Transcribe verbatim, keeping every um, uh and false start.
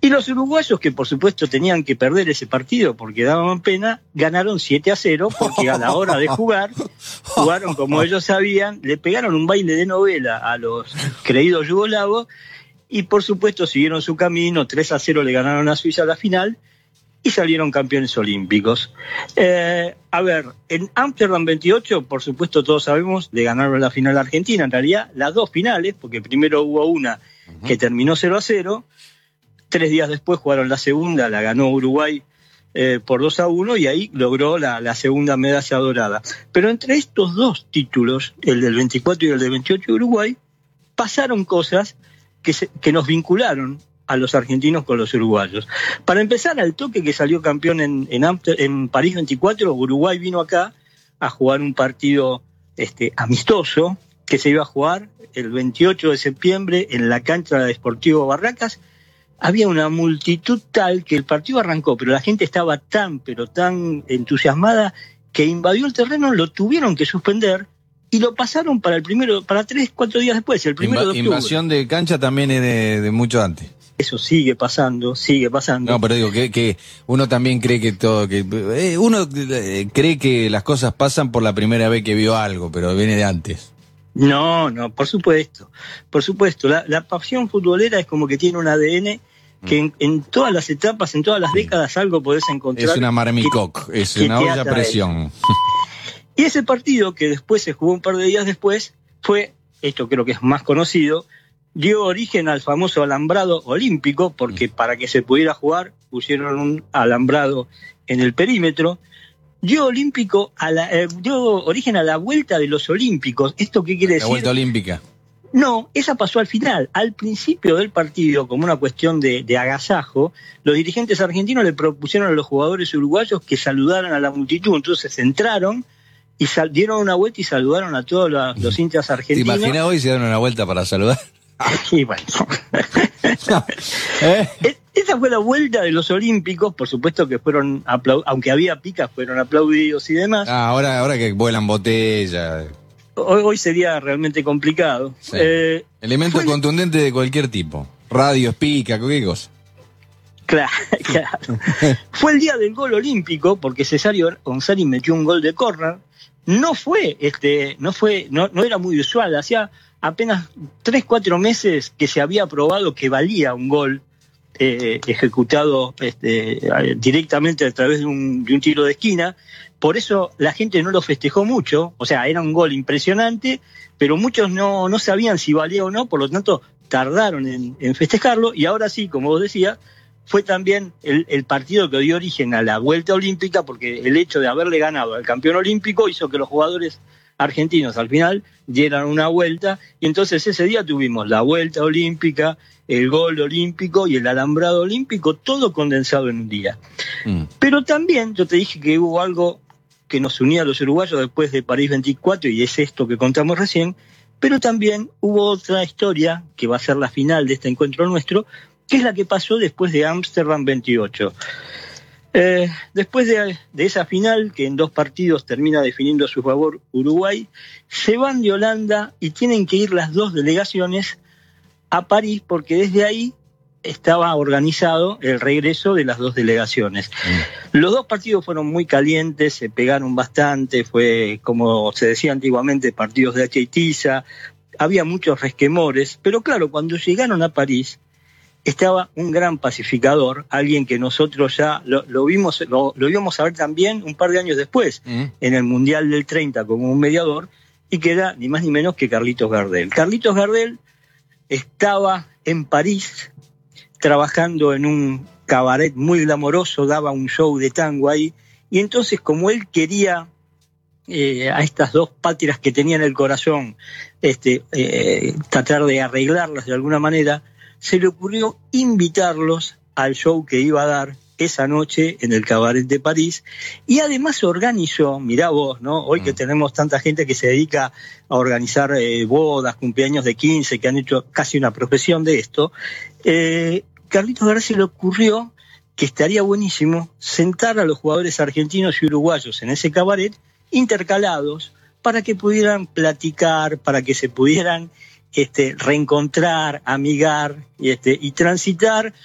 Y los uruguayos, que por supuesto tenían que perder ese partido porque daban pena, ganaron siete a cero porque a la hora de jugar, jugaron como ellos sabían, le pegaron un baile de novela a los creídos yugoslavos y por supuesto siguieron su camino, tres a cero le ganaron a Suiza la final y salieron campeones olímpicos. Eh, a ver, en Ámsterdam veintiocho, por supuesto todos sabemos, le ganaron la final a Argentina, en realidad las dos finales, porque primero hubo una uh-huh. que terminó cero a cero, tres días después jugaron la segunda, la ganó Uruguay eh, por dos a uno y ahí logró la, la segunda medalla dorada. Pero entre estos dos títulos, el del veinticuatro y el del veintiocho de Uruguay, pasaron cosas que, se, que nos vincularon a los argentinos con los uruguayos. Para empezar, al toque que salió campeón en, en, Amter, en París veinticuatro, Uruguay vino acá a jugar un partido este, amistoso que se iba a jugar el veintiocho de septiembre en la cancha de Sportivo Barracas. Había una multitud tal que el partido arrancó, pero la gente estaba tan, pero tan entusiasmada que invadió el terreno, lo tuvieron que suspender y lo pasaron para el primero, para tres, cuatro días después, el primero Inva- de octubre. Invasión de cancha también es de, de mucho antes. Eso sigue pasando, sigue pasando. No, pero digo que, que uno también cree que todo, que eh, uno eh, cree que las cosas pasan por la primera vez que vio algo, pero viene de antes. No, no, por supuesto, por supuesto. La, la pasión futbolera es como que tiene un A D N que en, en todas las etapas, en todas las décadas algo podés encontrar. Es una marmicoc, que, es que una olla a presión. Y ese partido, que después se jugó un par de días después, fue, esto creo que es más conocido, dio origen al famoso alambrado olímpico, porque para que se pudiera jugar pusieron un alambrado en el perímetro. Dio, olímpico a la, eh, dio origen a la vuelta de los olímpicos. ¿Esto qué quiere decir? La vuelta olímpica. No, esa pasó al final. Al principio del partido, como una cuestión de, de agasajo, los dirigentes argentinos le propusieron a los jugadores uruguayos que saludaran a la multitud. Entonces entraron y sal, dieron una vuelta y saludaron a todos los, los hinchas argentinos. ¿Te imaginas hoy se dieron una vuelta para saludar? Y bueno. ¿Eh? Esa fue la vuelta de los olímpicos, por supuesto que fueron, aplaud- aunque había picas, fueron aplaudidos y demás. Ah, ahora, ahora que vuelan botellas. Hoy, hoy sería realmente complicado. Sí. Eh, Elementos fue... contundentes de cualquier tipo. Radios, pica, cualquier cosa. Claro, claro. Fue el día del gol olímpico, porque Cesario González metió un gol de córner. No fue, este, no fue, no, no era muy usual. Hacía apenas tres, cuatro meses que se había probado que valía un gol eh, ejecutado este, directamente a través de un, de un tiro de esquina. Por eso la gente no lo festejó mucho. O sea, era un gol impresionante, pero muchos no, no sabían si valía o no, por lo tanto tardaron en, en festejarlo. Y ahora sí, como vos decías, fue también el, el partido que dio origen a la vuelta olímpica, porque el hecho de haberle ganado al campeón olímpico hizo que los jugadores argentinos al final dieran una vuelta, y entonces ese día tuvimos la vuelta olímpica, el gol olímpico y el alambrado olímpico, todo condensado en un día. Mm. Pero también yo te dije que hubo algo que nos unía a los uruguayos después de París veinticuatro, y es esto que contamos recién, pero también hubo otra historia que va a ser la final de este encuentro nuestro, que es la que pasó después de Ámsterdam veintiocho. Eh, después de, de esa final, que en dos partidos termina definiendo a su favor Uruguay, se van de Holanda y tienen que ir las dos delegaciones a París, porque desde ahí estaba organizado el regreso de las dos delegaciones. Mm. Los dos partidos fueron muy calientes, se pegaron bastante, fue, como se decía antiguamente, partidos de hacha y tiza, había muchos resquemores, pero claro, cuando llegaron a París, estaba un gran pacificador, alguien que nosotros ya lo, lo vimos, lo, lo íbamos a ver también un par de años después, mm. en el Mundial del treinta como un mediador, y que era ni más ni menos que Carlitos Gardel. Carlitos Gardel estaba en París trabajando en un cabaret muy glamoroso, daba un show de tango ahí, y entonces como él quería eh, a estas dos patrias que tenía en el corazón, este, eh, tratar de arreglarlas de alguna manera, se le ocurrió invitarlos al show que iba a dar esa noche en el Cabaret de París, y además organizó, mirá vos, ¿no? Hoy que tenemos tanta gente que se dedica a organizar eh, bodas, cumpleaños de quince, que han hecho casi una profesión de esto, eh, Carlitos Gardel se le ocurrió que estaría buenísimo sentar a los jugadores argentinos y uruguayos en ese cabaret intercalados para que pudieran platicar, para que se pudieran Este, reencontrar, amigar y, este, y transitar